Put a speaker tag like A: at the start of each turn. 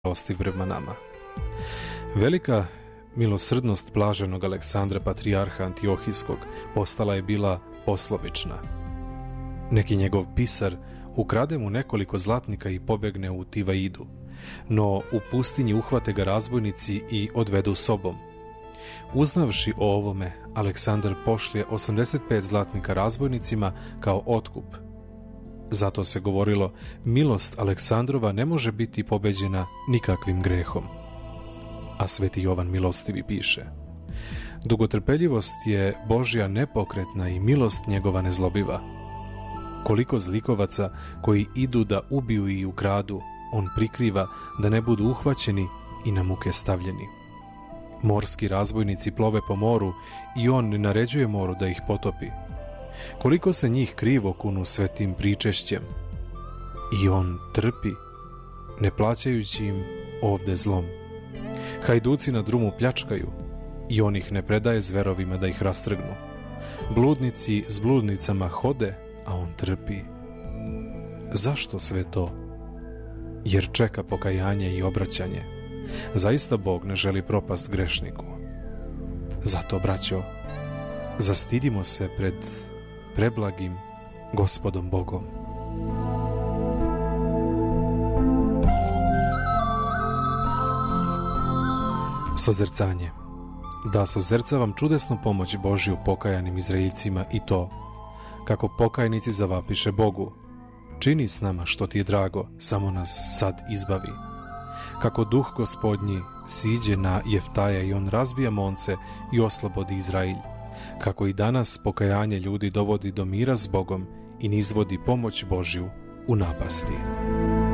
A: milosti prema nama. Velika milosrdnost blaženog Aleksandra patrijarha Antiohijskog postala je bila poslovična. Neki njegov pisar ukrade mu nekoliko zlatnika i pobegne u Tivaidu, no u pustinji uhvate ga razbojnici i odvedu sobom. Uznavši o ovome, Aleksandar pošlje 85 zlatnika razbojnicima kao otkup. Zato se govorilo, milost Aleksandrova ne može biti pobeđena nikakvim grehom. A sveti Jovan Milostivi piše: dugotrpeljivost je Božja nepokretna i milost njegova nezlobiva. Koliko zlikovaca koji idu da ubiju i ukradu, on prikriva da ne budu uhvaćeni i na muke stavljeni. Morski razbojnici plove po moru i on ne naređuje moru da ih potopi. Koliko se njih krivo kunu svetim pričešćem i on trpi, ne plaćajući im ovde zlom. Hajduci na drumu pljačkaju i on ih ne predaje zverovima da ih rastrgnu. Bludnici s bludnicama hode, a on trpi. Zašto sve to? Jer čeka pokajanje i obraćanje. Zaista Bog ne želi propast grešniku. Zato, braćo, zastidimo se pred preblagim Gospodom Bogom. Sozercanje. Da sozercavam čudesnu pomoć Božju pokajanim Izraeljcima i to, kako pokajnici zavapiše Bogu: čini s nama što ti je drago, samo nas sad izbavi. Kako duh Gospodnji siđe na Jeftaja i on razbija monce i oslobodi Izrailj. Kako i danas pokajanje ljudi dovodi do mira s Bogom i nizvodi pomoć Božju u napasti.